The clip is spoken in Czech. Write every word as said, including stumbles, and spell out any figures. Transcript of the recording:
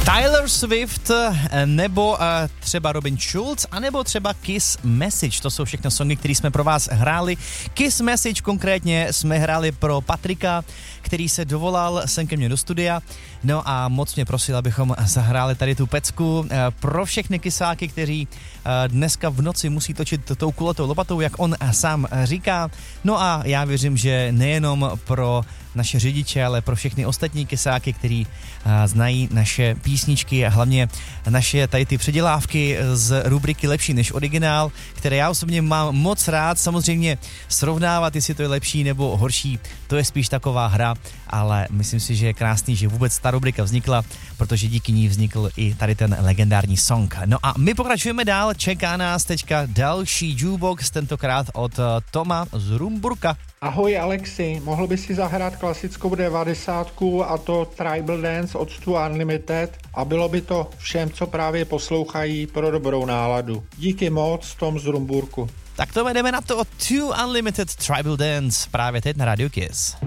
Taylor Swift nebo uh, třeba Robin Schulz, anebo třeba Kiss Message. To jsou všechno songy, které jsme pro vás hráli. Kiss Message konkrétně jsme hráli pro Patrika, který se dovolal sem ke mně do studia. No a moc mě prosil, abychom zahráli tady tu pecku pro všechny kysáky, kteří dneska v noci musí točit tou kuletou lopatou, jak on sám říká. No a já věřím, že nejenom pro naše řidiče, ale pro všechny ostatní kysáky, kteří znají naše písničky a hlavně naše tady ty předělávky z rubriky Lepší než originál, které já osobně mám moc rád. Samozřejmě srovnávat, jestli to je lepší nebo horší, to je spíš taková hra, ale myslím si, že je krásný, že vůbec ta rubrika vznikla, protože díky ní vznikl i tady ten legendární song. No a my pokračujeme dál, čeká nás teďka další jukebox, tentokrát od Toma z Rumburka. Ahoj Alexi, mohl by si zahrát klasickou devadesátku a to Tribal Dance od Stu Unlimited a bylo by to všem, co právě poslouchají, pro dobrou náladu. Díky moc, Tom z Rumburku. Tak to jdeme na to od Stu Unlimited Tribal Dance právě teď na Radio Kiss.